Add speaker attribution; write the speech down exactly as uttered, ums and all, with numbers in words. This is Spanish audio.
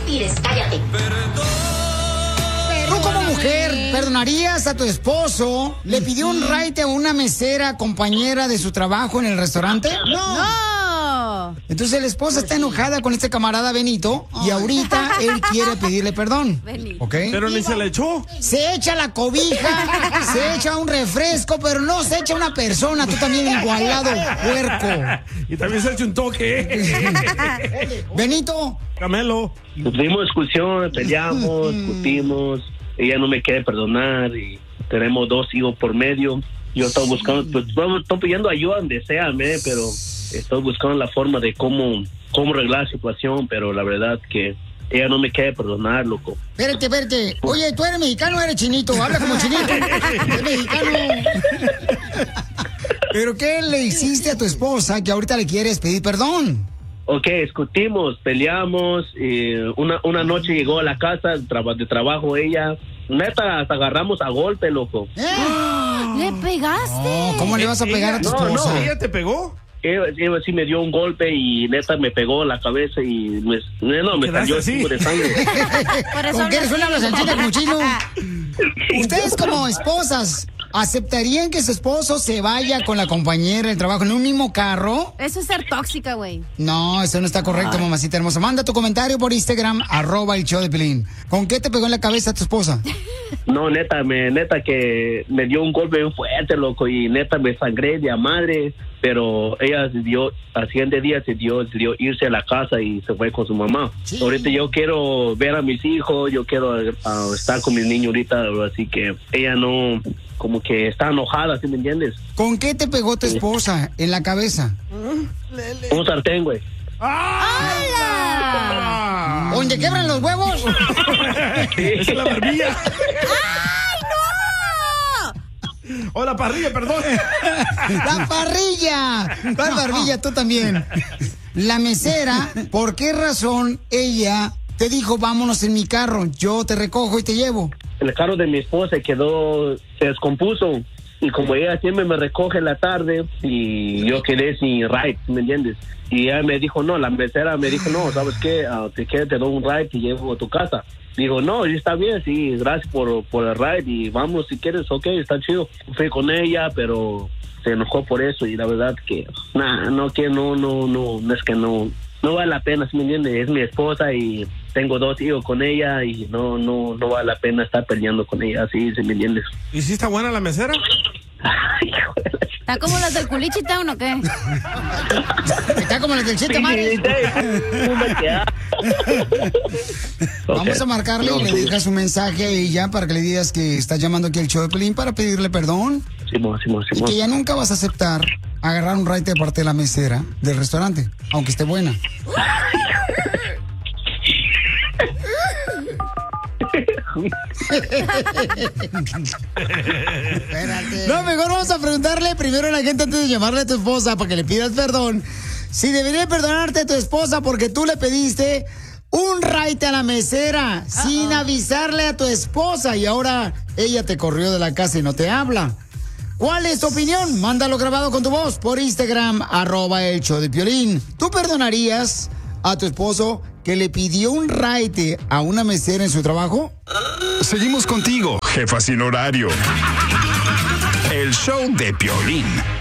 Speaker 1: respires, cállate.
Speaker 2: Tú como mujer, ¿perdonarías a tu esposo? ¿Le pidió un raite a una mesera compañera de su trabajo en el restaurante?
Speaker 3: No. No.
Speaker 2: Entonces la esposa está enojada con este camarada Benito y ahorita él quiere pedirle perdón.
Speaker 3: Benito.
Speaker 2: ¿Ok?
Speaker 4: Pero ni se le echó.
Speaker 2: Se echa la cobija, se echa un refresco, pero no se echa una persona. Tú también igualado, puerco.
Speaker 4: Y también se echa un toque.
Speaker 2: Benito.
Speaker 4: Camelo.
Speaker 5: Tuvimos discusión, peleamos, discutimos. Ella no me quiere perdonar y tenemos dos hijos por medio. Yo estoy buscando, pues vamos, estoy pidiendo ayuda donde sea, me, pero estoy buscando la forma de cómo, cómo arreglar la situación, pero la verdad que ella no me quiere perdonar, loco.
Speaker 2: Espérate, espérate. Oye, ¿tú eres mexicano o eres chinito? Habla como chinito. Eres mexicano. ¿Pero qué le hiciste a tu esposa que ahorita le quieres pedir perdón?
Speaker 5: Ok, discutimos, peleamos, y una, una noche llegó a la casa de, traba, de trabajo ella. Neta, hasta agarramos a golpe, loco.
Speaker 3: ¿Eh? ¿Le pegaste?
Speaker 2: No, ¿cómo le vas a pegar
Speaker 4: ella,
Speaker 2: a tu
Speaker 5: no,
Speaker 2: esposa?
Speaker 5: no.
Speaker 4: ¿Ella te pegó?
Speaker 5: Ella, ella sí me dio un golpe y neta me pegó en la cabeza y me, no, me salió
Speaker 4: así?
Speaker 5: tipo de sangre.
Speaker 2: ¿Con qué suena la salchicha como chino? Ustedes como esposas, ¿aceptarían que su esposo se vaya con la compañera del trabajo en un mismo carro?
Speaker 3: Eso es ser tóxica, güey.
Speaker 2: No, eso no está correcto, mamacita hermosa. Manda tu comentario por Instagram, arroba el show de Pelín. ¿Con qué te pegó en la cabeza tu esposa?
Speaker 5: No, neta, me, neta que me dio un golpe bien fuerte, loco, y neta me sangré de a madre, pero ella se dio, al siguiente día se dio, se dio irse a la casa y se fue con su mamá. Sí. Ahorita yo quiero ver a mis hijos, yo quiero uh, estar con mis niños ahorita, así que ella no, como que está enojada, ¿sí me entiendes?
Speaker 2: ¿Con qué te pegó tu esposa en la cabeza?
Speaker 5: Un sartén, güey.
Speaker 2: ¡Hala! ¿Dónde quebran los huevos?
Speaker 4: Es la barbilla.
Speaker 3: ¡Ay, no!
Speaker 4: O la parrilla, perdón.
Speaker 2: ¡La parrilla! La barbilla, tú también. La mesera, ¿por qué razón ella te dijo, vámonos en mi carro, yo te recojo y te llevo?
Speaker 5: El carro de mi esposa quedó, se descompuso. Y como ella siempre me recoge en la tarde y yo quedé sin ride, ¿me entiendes? Y ella me dijo, no, la mesera me dijo, no, ¿sabes qué? Uh, te quedas, te doy un ride y llevo a tu casa. Digo, no, está bien, sí, gracias por, por el ride y vamos si quieres, ok, está chido. Fui con ella, pero se enojó por eso y la verdad que, nada, no, que no, no, no, no es que no, no vale la pena, ¿sí me entiendes? Es mi esposa y tengo dos hijos con ella y no, no, no vale la pena estar peleando con ella, ¿sí, ¿sí me entiendes?
Speaker 4: ¿Y si está buena la mesera?
Speaker 5: Ay,
Speaker 3: ¿Está como las del Culichi Town o qué?
Speaker 2: Está como las del Siete Mares. Vamos a marcarle y le dejas un mensaje a ella para que le digas que estás llamando aquí al show de Pelín para pedirle perdón.
Speaker 5: Simón, Simón,
Speaker 2: Y
Speaker 5: Simón.
Speaker 2: que ya nunca vas a aceptar agarrar un raite de parte de la mesera del restaurante, aunque esté buena. No, mejor vamos a preguntarle primero a la gente antes de llamarle a tu esposa para que le pidas perdón. Si debería perdonarte a tu esposa porque tú le pediste un raite a la mesera uh-oh. sin avisarle a tu esposa y ahora ella te corrió de la casa y no te habla. ¿Cuál es tu opinión? Mándalo grabado con tu voz por Instagram, arroba el show de Piolín. ¿Tú perdonarías a tu esposo que le pidió un raite a una mesera en su trabajo?
Speaker 6: Seguimos contigo, jefa sin horario. El show de Piolín.